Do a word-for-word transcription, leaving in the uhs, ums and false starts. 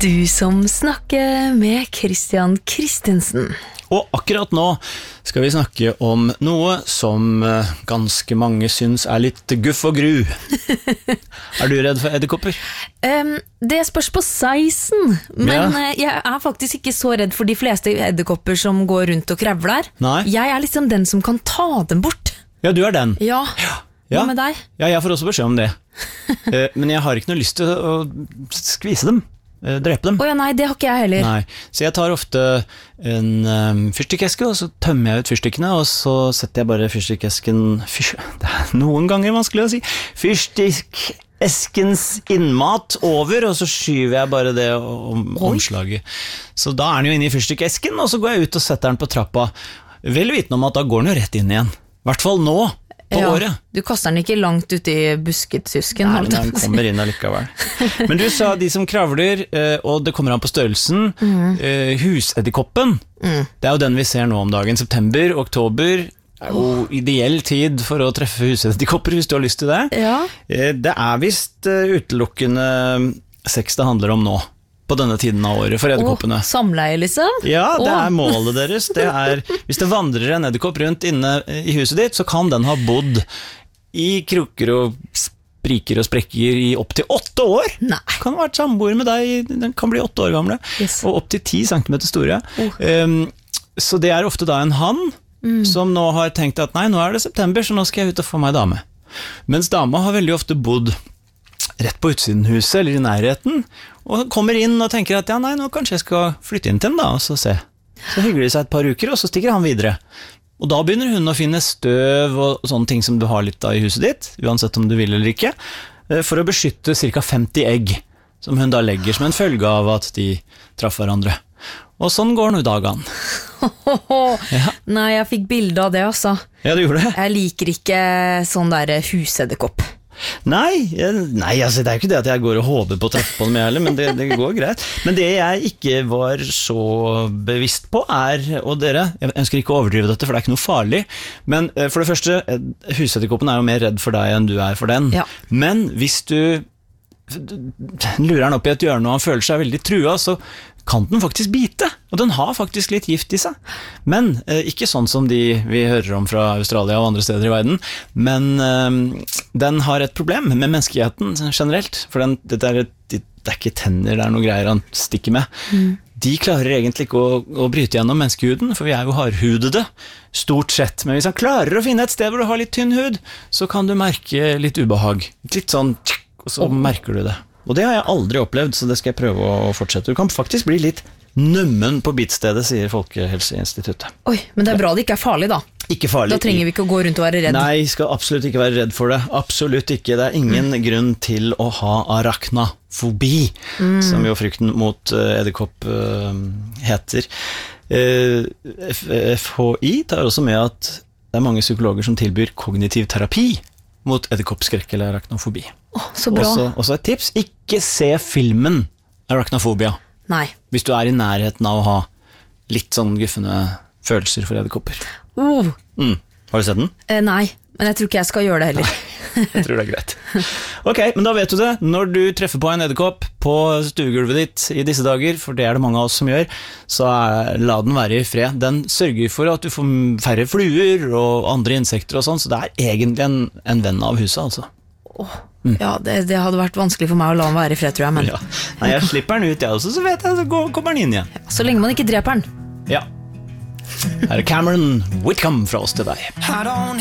Du som snakker med Christian Christensen. Og akkurat nå skal vi snakke om noe som ganske mange syns er litt guff og gru. Er du redd for edderkopper? Um, det spørs på sizen, men Ja. jeg er faktisk ikke så redd for de fleste edderkopper som går rundt og krevler. Nei. Jeg er liksom den som kan ta dem bort. Ja, du er den. Ja, Ja. hva med deg? Ja, jeg får også beskjed om det. Eh, Men jeg har ikke noe lyst til å skvise dem, eh, drepe dem. Åja, nei, det har ikke jeg heller. Nei, så jeg tar ofte en um, fyrstikkeske, og så tømmer jeg ut fyrstikkene, og så setter jeg bare fyrstikkesken, fyr, det er noen ganger vanskelig å si, fyrstikkeskens innmat over, og så skyver jeg bare det om, omslaget. Så da er den jo inne i fyrstikkesken, og så går jeg ut og setter den på trappa, vel vitende om at da går den jo rett inn igjen. I hvert fall nå, på Ja, året. du kaster den ikke langt ut i busketsysken. Nei, holdt men jeg den på å si. kommer inn allikevel. Men du sa de som kravler, eh, og det kommer an på størrelsen, eh, husedderkoppen, det er jo den vi ser nå om dagen. September, oktober er jo ideell tid for å treffe husedderkopper, hvis du har lyst til det. Ja. Eh, Det er visst eh, utelukkende sex det handler om nå, på denne tiden av året, for edderkoppene. Åh, samleie liksom? Ja, det Åh. er målet deres. Det er, hvis det vandrer en edderkopp rundt inne i huset ditt, så kan den ha bodd i kroker og spriker og sprekker i opp til åtte år. Nei. Kan ha vært samboer med deg, den kan bli åtte år gamle, Yes. og opp til ti centimeter store. Oh. Um, så det er ofte da en hann som nå har tenkt at nei, nå er det september, så nå skal jeg ut og få meg dame. Mens dama har veldig ofte bodd rett på utsiden huset, eller i nærheten, og kommer inn og tenker at ja, nei, nå kanskje jeg skal flytte inn til den da, og så se. Så hygger de seg et par uker, og så stikker han videre. Og da begynner hun å finne støv og sånne ting som du har litt av i huset ditt, uansett om du vil eller ikke, for å beskytte cirka femti egg, som hun da legger som en følge av at de traff hverandre. Og sånn går nå dagene. Ja. Nei, jeg fikk bilde av det, altså. Ja, du gjorde det? Jeg liker ikke sånn der husedderkopp. Nei, jeg- nei altså, det er jo ikke det at jeg går og håper på å treffe på dem jeg heller, men det, det går greit. Men det jeg ikke var så bevisst på er, og dere, jeg ønsker ikke å overdrive dette, for det er ikke noe farlig, men eh, for det første, eh, husedderkoppen er jo mer redd for deg enn du er for den. Ja. Men hvis du lurer den opp i et hjørne og han føler seg veldig trua, så kan den faktisk bite, og den har faktisk litt gift i seg. Men eh, ikke sånn som de vi hører om fra Australia og andre steder i verden, men eh, den har et problem med menneskeheten generelt, for den, det, er et, det er ikke tenner, det er noe greier han stikker med. De klarer egentlig ikke å, å bryte gjennom menneskehuden, for vi er jo hardhudede, stort sett. Men hvis han klarer å finne et sted hvor du har litt tynn hud, så kan du merke litt ubehag. Litt sånn, og så merker du det. Og det har jeg aldri opplevd, så det skal jeg prøve å fortsette. Du kan faktisk bli litt nummen på bitstedet, sier Folkehelseinstituttet. Oi, men det er bra det ikke er farlig da. Ikke farlig. Da trenger vi ikke å gå rundt og være redd. Nei, skal absolutt ikke være redd for det. Absolutt ikke. Det er ingen grunn til å ha arachnofobi, som jo frykten mot uh, edderkopp uh, heter. Uh, F H I tar også med at det er mange psykologer som tilbyr kognitiv terapi mot edderkoppskrekk eller arachnofobi. Åh, så bra. Også, også et tips, ikke se filmen Arachnofobia, Nei. hvis du er i nærheten av å ha litt sånn guffende følelser for edderkopper. Uh, Mm. Har du sett den? eh, nei, men jeg tror ikke jeg skal gjøre det heller. Jeg tror det er greit. Ok, men da vet du det. Når du treffer på en edderkopp på stuegulvet ditt i disse dager, for det er det mange av oss som gjør, så er, la den være i fred. Den sørger for at du får færre fluer og andre insekter og sånn, så det er egentlig en, en venn av huset, altså. Åh, Ja, det, det hadde vært vanskelig for meg å la den være i fred, tror jeg, men Ja. Nei, jeg slipper den ut, jeg også, så vet jeg, så går- kommer den inn igjen. så lenge man ikke dreper den. Ja. Her er Cameron Whitcomb fra oss til deg. I don't